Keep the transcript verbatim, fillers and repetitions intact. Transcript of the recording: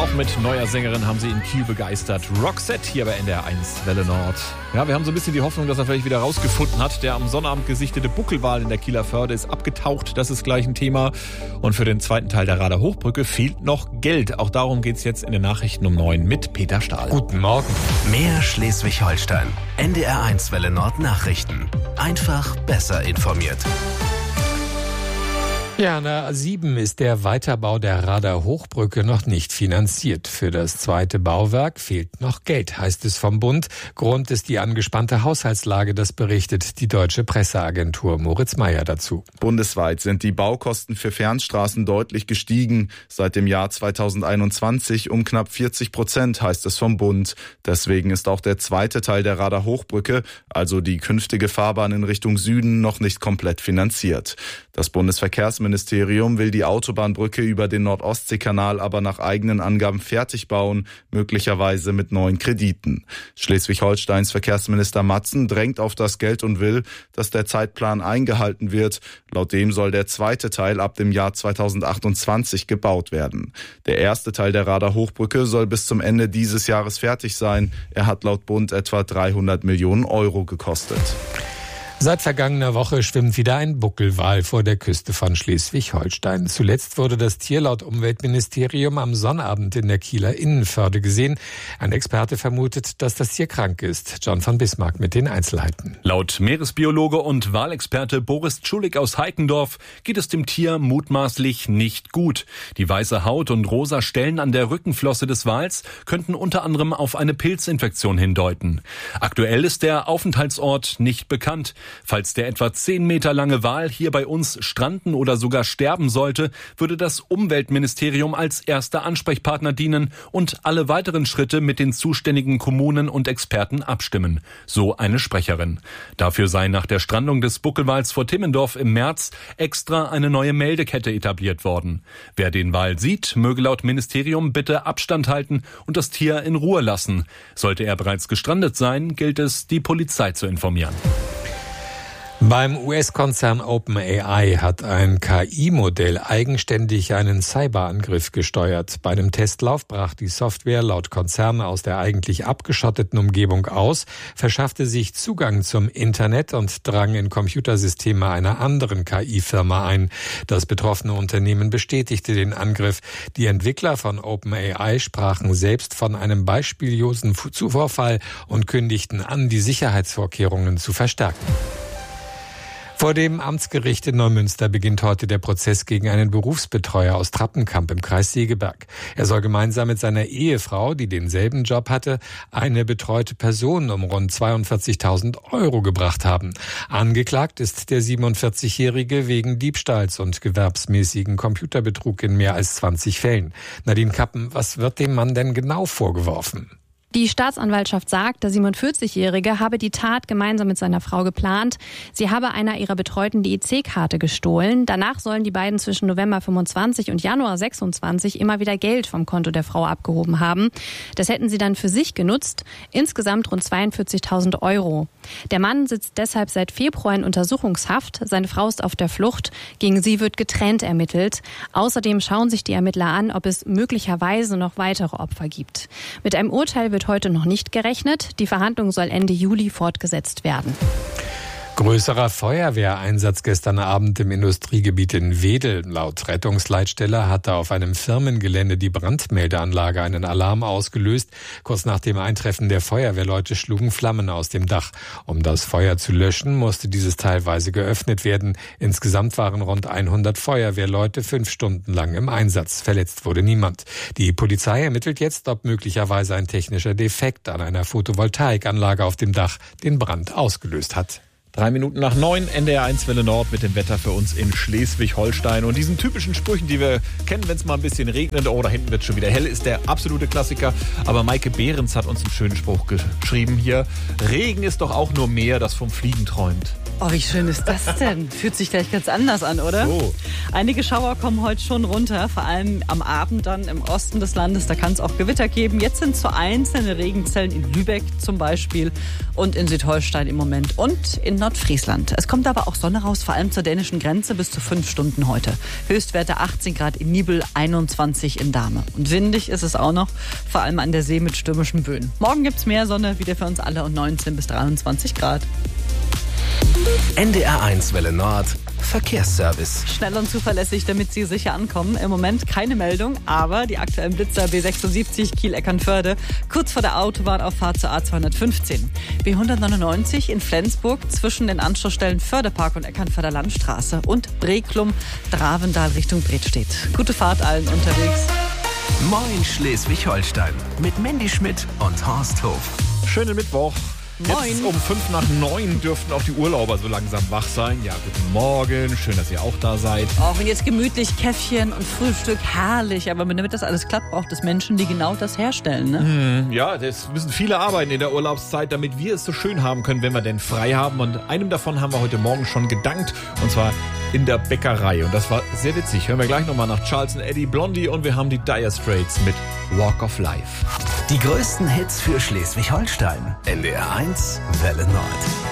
Auch mit neuer Sängerin haben sie in Kiel begeistert. Roxette hier bei N D R eins Welle Nord. Ja, wir haben so ein bisschen die Hoffnung, dass er vielleicht wieder rausgefunden hat. Der am Sonnabend gesichtete Buckelwal in der Kieler Förde ist abgetaucht. Das ist gleich ein Thema. Und für den zweiten Teil der Rader Hochbrücke fehlt noch Geld. Auch darum geht's jetzt in den Nachrichten um neun mit Peter Stahl. Guten Morgen. Mehr Schleswig-Holstein. N D R eins Welle Nord Nachrichten. Einfach besser informiert. Ja, an der A sieben ist der Weiterbau der Rader Hochbrücke noch nicht finanziert. Für das zweite Bauwerk fehlt noch Geld, heißt es vom Bund. Grund ist die angespannte Haushaltslage, das berichtet die deutsche Presseagentur. Moritz Meyer dazu. Bundesweit sind die Baukosten für Fernstraßen deutlich gestiegen. Seit dem Jahr zweitausendeinundzwanzig um knapp vierzig Prozent, heißt es vom Bund. Deswegen ist auch der zweite Teil der Rader Hochbrücke, also die künftige Fahrbahn in Richtung Süden, noch nicht komplett finanziert. Das Bundesverkehrsministerium will die Autobahnbrücke über den Nord-Ostsee-Kanal aber nach eigenen Angaben fertig bauen, möglicherweise mit neuen Krediten. Schleswig-Holsteins Verkehrsminister Matzen drängt auf das Geld und will, dass der Zeitplan eingehalten wird. Laut dem soll der zweite Teil ab dem Jahr zweitausendachtundzwanzig gebaut werden. Der erste Teil der Rader Hochbrücke soll bis zum Ende dieses Jahres fertig sein. Er hat laut Bund etwa dreihundert Millionen Euro gekostet. Seit vergangener Woche schwimmt wieder ein Buckelwal vor der Küste von Schleswig-Holstein. Zuletzt wurde das Tier laut Umweltministerium am Sonnabend in der Kieler Innenförde gesehen. Ein Experte vermutet, dass das Tier krank ist. John von Bismarck mit den Einzelheiten. Laut Meeresbiologe und Walexperte Boris Tschulik aus Heikendorf geht es dem Tier mutmaßlich nicht gut. Die weiße Haut und rosa Stellen an der Rückenflosse des Wals könnten unter anderem auf eine Pilzinfektion hindeuten. Aktuell ist der Aufenthaltsort nicht bekannt. Falls der etwa zehn Meter lange Wal hier bei uns stranden oder sogar sterben sollte, würde das Umweltministerium als erster Ansprechpartner dienen und alle weiteren Schritte mit den zuständigen Kommunen und Experten abstimmen. So eine Sprecherin. Dafür sei nach der Strandung des Buckelwals vor Timmendorf im März extra eine neue Meldekette etabliert worden. Wer den Wal sieht, möge laut Ministerium bitte Abstand halten und das Tier in Ruhe lassen. Sollte er bereits gestrandet sein, gilt es, die Polizei zu informieren. Beim U S-Konzern OpenAI hat ein K I-Modell eigenständig einen Cyberangriff gesteuert. Bei einem Testlauf brach die Software laut Konzern aus der eigentlich abgeschotteten Umgebung aus, verschaffte sich Zugang zum Internet und drang in Computersysteme einer anderen K I-Firma ein. Das betroffene Unternehmen bestätigte den Angriff. Die Entwickler von OpenAI sprachen selbst von einem beispiellosen Vorfall und kündigten an, die Sicherheitsvorkehrungen zu verstärken. Vor dem Amtsgericht in Neumünster beginnt heute der Prozess gegen einen Berufsbetreuer aus Trappenkamp im Kreis Segeberg. Er soll gemeinsam mit seiner Ehefrau, die denselben Job hatte, eine betreute Person um rund zweiundvierzigtausend Euro gebracht haben. Angeklagt ist der siebenundvierzigjährige wegen Diebstahls und gewerbsmäßigen Computerbetrug in mehr als zwanzig Fällen. Nadine Kappen, was wird dem Mann denn genau vorgeworfen? Die Staatsanwaltschaft sagt, der siebenundvierzigjährige habe die Tat gemeinsam mit seiner Frau geplant. Sie habe einer ihrer Betreuten die E C-Karte gestohlen. Danach sollen die beiden zwischen November fünfundzwanzig und Januar sechsundzwanzig immer wieder Geld vom Konto der Frau abgehoben haben. Das hätten sie dann für sich genutzt. Insgesamt rund zweiundvierzigtausend Euro. Der Mann sitzt deshalb seit Februar in Untersuchungshaft. Seine Frau ist auf der Flucht. Gegen sie wird getrennt ermittelt. Außerdem schauen sich die Ermittler an, ob es möglicherweise noch weitere Opfer gibt. Mit einem Urteil wird heute noch nicht gerechnet. Die Verhandlung soll Ende Juli fortgesetzt werden. Größerer Feuerwehreinsatz gestern Abend im Industriegebiet in Wedel. Laut Rettungsleitstelle hatte auf einem Firmengelände die Brandmeldeanlage einen Alarm ausgelöst. Kurz nach dem Eintreffen der Feuerwehrleute schlugen Flammen aus dem Dach. Um das Feuer zu löschen, musste dieses teilweise geöffnet werden. Insgesamt waren rund hundert Feuerwehrleute fünf Stunden lang im Einsatz. Verletzt wurde niemand. Die Polizei ermittelt jetzt, ob möglicherweise ein technischer Defekt an einer Photovoltaikanlage auf dem Dach den Brand ausgelöst hat. Drei Minuten nach neun, N D R eins Welle Nord mit dem Wetter für uns in Schleswig-Holstein. Und diesen typischen Sprüchen, die wir kennen, wenn es mal ein bisschen regnet, oh, da hinten wird schon wieder hell, ist der absolute Klassiker. Aber Maike Behrens hat uns einen schönen Spruch geschrieben hier. Regen ist doch auch nur Meer, das vom Fliegen träumt. Oh, wie schön ist das denn? Fühlt sich gleich ganz anders an, oder? So. Einige Schauer kommen heute schon runter, vor allem am Abend dann im Osten des Landes. Da kann es auch Gewitter geben. Jetzt sind so einzelne Regenzellen in Lübeck zum Beispiel und in Südholstein im Moment. Und in Nordfriesland. Es kommt aber auch Sonne raus, vor allem zur dänischen Grenze bis zu fünf Stunden heute. Höchstwerte achtzehn Grad in Nibel, einundzwanzig in Dahme. Und windig ist es auch noch, vor allem an der See mit stürmischen Böen. Morgen gibt's mehr Sonne, wieder für uns alle und neunzehn bis dreiundzwanzig Grad. N D R eins Welle Nord Verkehrsservice. Schnell und zuverlässig, damit Sie sicher ankommen. Im Moment keine Meldung, aber die aktuellen Blitzer B sechsundsiebzig Kiel-Eckernförde kurz vor der Autobahnauffahrt zur A zweihundertfünfzehn. B hundertneunundneunzig in Flensburg zwischen den Anschlussstellen Förderpark und Eckernförder Landstraße und Breklum, Dravendal Richtung Bredstedt. Gute Fahrt allen unterwegs. Moin Schleswig-Holstein mit Mandy Schmidt und Horst Hof. Schönen Mittwoch. Moin. Jetzt um fünf nach neun dürften auch die Urlauber so langsam wach sein. Ja, guten Morgen. Schön, dass ihr auch da seid. Auch und jetzt gemütlich Käffchen und Frühstück, herrlich. Aber damit das alles klappt, braucht es Menschen, die genau das herstellen. Ne? Hm, ja, das müssen viele arbeiten in der Urlaubszeit, damit wir es so schön haben können, wenn wir denn frei haben. Und einem davon haben wir heute Morgen schon gedankt. Und zwar in der Bäckerei. Und das war sehr witzig. Hören wir gleich nochmal nach Charles und Eddie Blondie. Und wir haben die Dire Straits mit Walk of Life. Die größten Hits für Schleswig-Holstein. N D R eins Welle Nord.